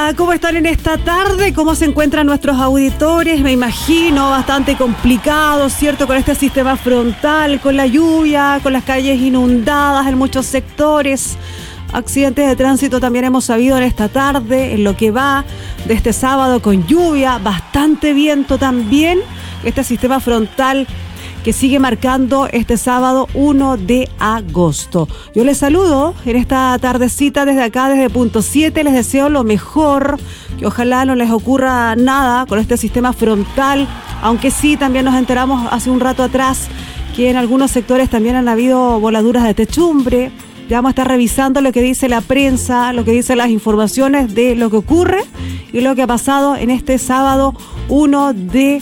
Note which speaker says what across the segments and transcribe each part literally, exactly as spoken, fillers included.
Speaker 1: Hola, ¿cómo están en esta tarde? ¿Cómo se encuentran nuestros auditores? Me imagino bastante complicado, ¿cierto? Con este sistema frontal, con la lluvia, con las calles inundadas en muchos sectores. Accidentes de tránsito también hemos sabido en esta tarde, en lo que va de este sábado con lluvia, bastante viento también. Este sistema frontal que sigue marcando este sábado uno de agosto. Yo les saludo en esta tardecita desde acá, desde Punto siete. Les deseo lo mejor, que ojalá no les ocurra nada con este sistema frontal, aunque sí, también nos enteramos hace un rato atrás que en algunos sectores también han habido voladuras de techumbre. Ya vamos a estar revisando lo que dice la prensa, lo que dicen las informaciones de lo que ocurre y lo que ha pasado en este sábado uno de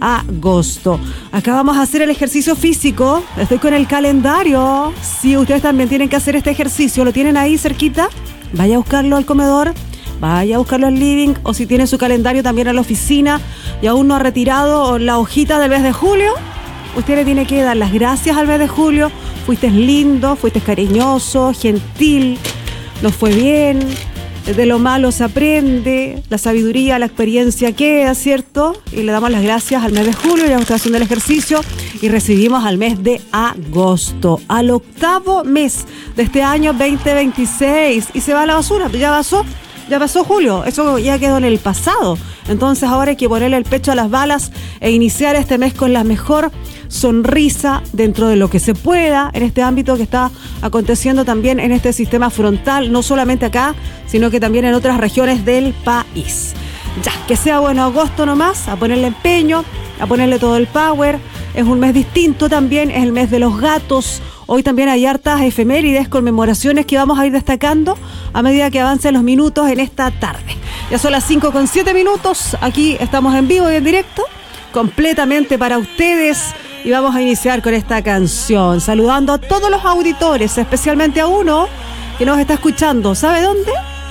Speaker 1: agosto. Acá vamos a hacer el ejercicio físico. Estoy con el calendario. Si ustedes también tienen que hacer este ejercicio, lo tienen ahí cerquita, vaya a buscarlo al comedor, vaya a buscarlo al living, o si tiene su calendario también a la oficina y aún no ha retirado la hojita del mes de julio, usted le tiene que dar las gracias al mes de julio. Fuiste lindo, fuiste cariñoso, gentil, nos fue bien. De lo malo se aprende, la sabiduría, la experiencia queda, ¿cierto? Y le damos las gracias al mes de julio, ya está haciendo el ejercicio, y recibimos al mes de agosto, al octavo mes de este año veinte veintiséis, y se va a la basura, ya pasó, ya pasó julio, eso ya quedó en el pasado. Entonces ahora hay que ponerle el pecho a las balas e iniciar este mes con la mejor sonrisa dentro de lo que se pueda en este ámbito que está aconteciendo también en este sistema frontal, no solamente acá, sino que también en otras regiones del país. Ya, que sea bueno agosto nomás, a ponerle empeño, a ponerle todo el power. Es un mes distinto también, es el mes de los gatos. Hoy también hay hartas efemérides, conmemoraciones que vamos a ir destacando a medida que avancen los minutos en esta tarde. Ya son las cinco con siete minutos, aquí estamos en vivo y en directo, completamente para ustedes. Y vamos a iniciar con esta canción, saludando a todos los auditores, especialmente a uno que nos está escuchando. ¿Sabe dónde?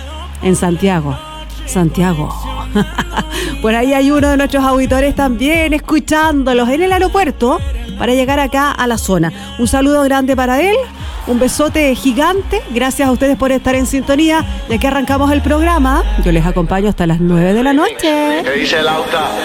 Speaker 1: En Santiago. Santiago. Por ahí hay uno de nuestros auditores también escuchándolos en el aeropuerto para llegar acá a la zona. Un saludo grande para él, un besote gigante. Gracias a ustedes por estar en sintonía. Ya que arrancamos el programa, yo les acompaño hasta las nueve de la noche.
Speaker 2: ¿Qué dice Lauta?